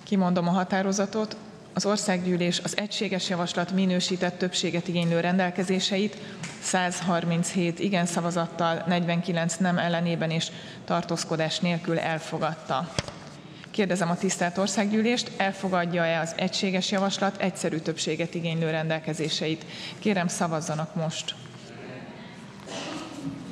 Kimondom a határozatot. Az Országgyűlés az egységes javaslat minősített többséget igénylő rendelkezéseit 137 igen szavazattal, 49 nem ellenében és tartózkodás nélkül elfogadta. Kérdezem a tisztelt Országgyűlést, elfogadja-e az egységes javaslat egyszerű többséget igénylő rendelkezéseit? Kérem, szavazzanak most!